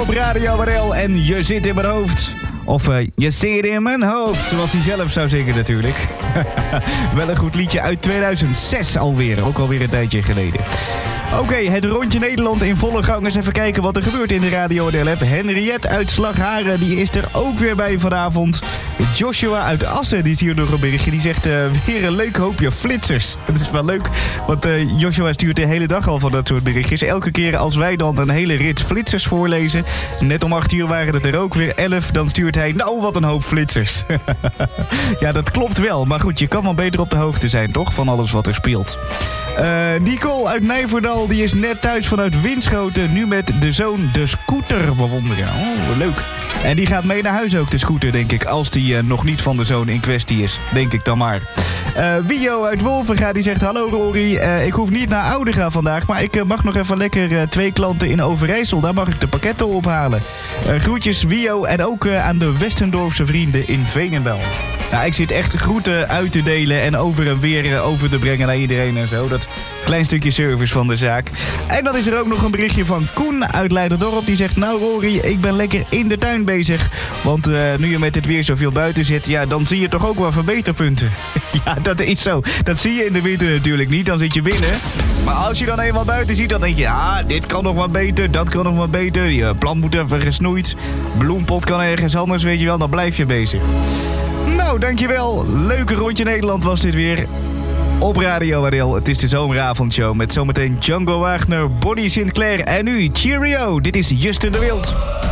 op Radio RL en je zit in mijn hoofd. Of je zit in mijn hoofd, zoals hij zelf zou zeggen natuurlijk. Wel een goed liedje uit 2006 alweer, ook alweer een tijdje geleden. Oké, het rondje Nederland in volle gang. Eens even kijken wat er gebeurt in de Radio RL-app. Henriette uit Slagharen, die is er ook weer bij vanavond. Joshua uit Assen, die is hier nog een berichtje. Die zegt weer een leuk hoopje flitsers. Het is wel leuk, want Joshua stuurt de hele dag al van dat soort berichtjes. Elke keer als wij dan een hele rit flitsers voorlezen. Net om 8 uur waren het er ook weer 11. Dan stuurt hij, nou wat een hoop flitsers. Ja, dat klopt wel. Maar goed, je kan wel beter op de hoogte zijn, toch? Van alles wat er speelt. Nicole uit Nijverdal, die is net thuis vanuit Winschoten. Nu met de zoon de scooter bewonderen. Oh, leuk. En die gaat mee naar huis ook, de scooter, denk ik. Als die nog niet van de zoon in kwestie is. Denk ik dan maar. Wio uit Wolvenga, die zegt... Hallo Rory, ik hoef niet naar Oudega vandaag... maar ik mag nog even lekker 2 klanten in Overijssel. Daar mag ik de pakketten ophalen. Groetjes Wio en ook aan de Westendorfse vrienden in Veenendaal. Nou, ik zit echt groeten uit te delen en over en weer over te brengen naar iedereen en zo. Dat klein stukje service van de zaak. En dan is er ook nog een berichtje van Koen uit Leiderdorp. Die zegt, nou Rory, ik ben lekker in de tuin bezig. Want nu je met het weer zoveel buiten zit, ja, dan zie je toch ook wel verbeterpunten. Ja, dat is zo. Dat zie je in de winter natuurlijk niet. Dan zit je binnen. Maar als je dan eenmaal buiten ziet, dan denk je... dit kan nog wat beter, dat kan nog wat beter. Je plant moet even gesnoeid. Bloempot kan ergens anders, weet je wel. Dan blijf je bezig. Nou, dankjewel. Leuke rondje Nederland was dit weer. Op Radio RL. Het is de zomeravondshow met zometeen Django Wagner, Bonnie Sinclair en nu Cheerio. Dit is Justin de Wild.